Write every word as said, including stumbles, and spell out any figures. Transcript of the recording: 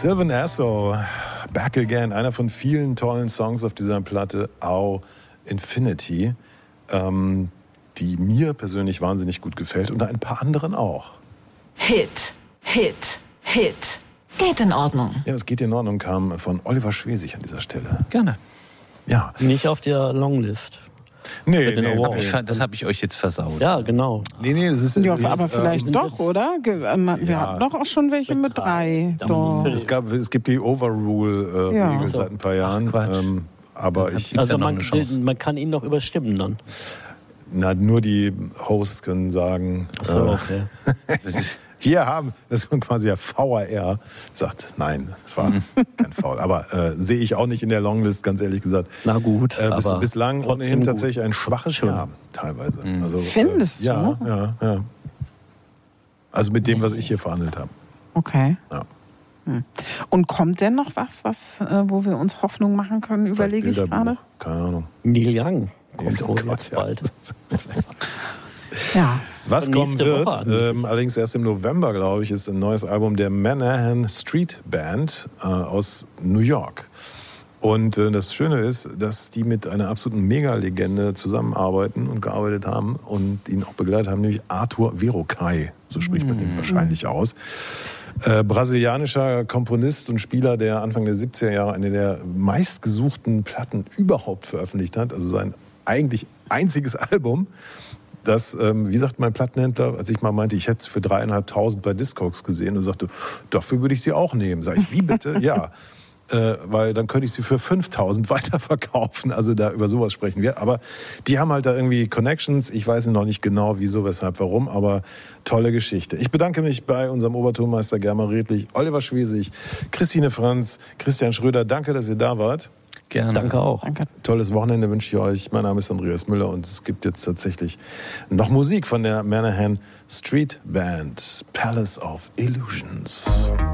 Sylvan Esso, Back Again, einer von vielen tollen Songs auf dieser Platte, Au Infinity, ähm, die mir persönlich wahnsinnig gut gefällt und ein paar anderen auch. Hit, Hit, Hit. Geht in Ordnung. Ja, das geht in Ordnung kam von Oliver Schwesig an dieser Stelle. Gerne. Ja. Nicht auf der Longlist. Nee, nee, Hab ich, das habe ich euch jetzt versaut. Ja, genau. nee, nee, das ist... Ja, das aber ist, vielleicht ähm, doch, oder? Ge- äh, Wir ja. hatten doch auch schon welche mit drei. Doch. Es, gab, es gibt die Overrule-Regel Ja. äh, seit ein paar Jahren. Ach, Quatsch. ähm, aber ich... Also ja noch man, eine Chance. man kann ihn noch überstimmen dann. Na, nur die Hosts können sagen... Ach so, äh, okay. Das ist, Hier haben, das ist quasi der V R R, sagt, nein, es war Mhm. kein Foul. Aber äh, sehe ich auch nicht in der Longlist, ganz ehrlich gesagt. Na gut, Äh, bis, aber bislang trotzdem ohnehin gut. tatsächlich ein schwaches Schön. Jahr, teilweise. Mhm. Also, Findest äh, ja, du? Ja, ja. Also mit dem, was ich hier verhandelt habe. Okay. Ja. Hm. Und kommt denn noch was, was äh, wo wir uns Hoffnung machen können, überlege ich Bilderbuch, gerade? Keine Ahnung. Neil Young kommt Oh wohl Gott, jetzt ja. bald. Ja. Was Von kommen nächste wird, Woche an. ähm, allerdings erst im November, glaube ich, ist ein neues Album der Manahan Street Band äh, aus New York. Und äh, das Schöne ist, dass die mit einer absoluten Mega-Legende zusammenarbeiten und gearbeitet haben und ihn auch begleitet haben, nämlich Arthur Verocai, so spricht man ihn wahrscheinlich aus. Äh, brasilianischer Komponist und Spieler, der Anfang der siebziger Jahre eine der meistgesuchten Platten überhaupt veröffentlicht hat, also sein eigentlich einziges Album. Das, ähm, wie sagt mein Plattenhändler, als ich mal meinte, ich hätte es für dreieinhalbtausend bei Discogs gesehen und sagte, dafür würde ich sie auch nehmen. Sag ich, wie bitte? Ja, äh, weil dann könnte ich sie für fünftausend weiterverkaufen. Also da über sowas sprechen wir. Aber die haben halt da irgendwie Connections. Ich weiß noch nicht genau, wieso, weshalb, warum, aber tolle Geschichte. Ich bedanke mich bei unserem Obertonmeister Germa Redlich, Oliver Schwesig, Christine Franz, Christian Schröder. Danke, dass ihr da wart. gerne. Danke auch. Danke. Tolles Wochenende wünsche ich euch. Mein Name ist Andreas Müller und es gibt jetzt tatsächlich noch Musik von der Manahan Street Band, Palace of Illusions.